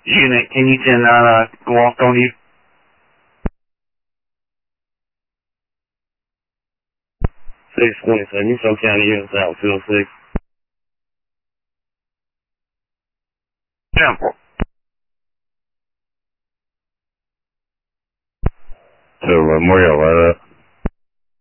Unit, can you turn that go off on you? 627, you from County Unit South 206. Temple. To Memorial,